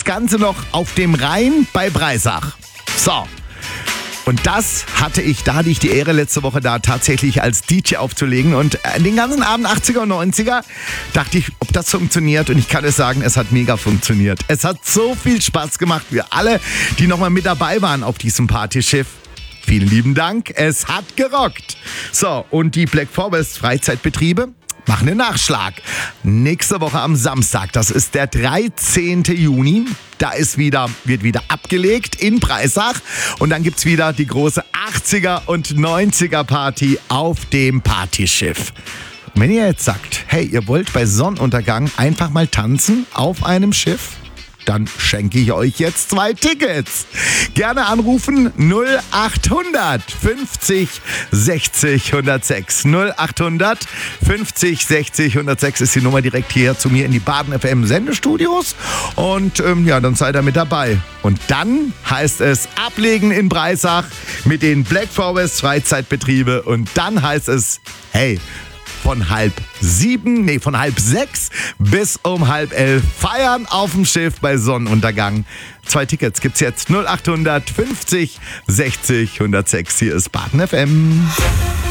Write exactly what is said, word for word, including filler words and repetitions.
Das Ganze noch auf dem Rhein bei Breisach. So. Und das hatte ich, da hatte ich die Ehre, letzte Woche da tatsächlich als D J aufzulegen. Und den ganzen Abend achtziger und neunziger dachte ich, ob das funktioniert. Und ich kann es sagen, es hat mega funktioniert. Es hat so viel Spaß gemacht. Wir alle, die nochmal mit dabei waren auf diesem Partyschiff. Vielen lieben Dank. Es hat gerockt. So, und die Black Forest Freizeitbetriebe machen den Nachschlag. Nächste Woche am Samstag, das ist der dreizehnten Juni. Da ist wieder, wird wieder abgelegt in Breisach. Und dann gibt's wieder die große achtziger und neunziger Party auf dem Partyschiff. Und wenn ihr jetzt sagt, hey, ihr wollt bei Sonnenuntergang einfach mal tanzen auf einem Schiff, dann schenke ich euch jetzt zwei Tickets. Gerne anrufen null achthundert fünfzig sechzig hundertsechs. null achthundert fünfzig sechzig hundertsechs ist die Nummer direkt hier zu mir in die Baden F M Sendestudios. Und ähm, ja, dann seid ihr mit dabei. Und dann heißt es ablegen in Breisach mit den Black Forest Freizeitbetriebe. Und dann heißt es, hey, von halb sieben, nee, von halb sechs bis um halb elf feiern auf dem Schiff bei Sonnenuntergang. Zwei Tickets gibt's jetzt. null achthundert fünfzig sechzig hundertsechs. Hier ist Baden F M.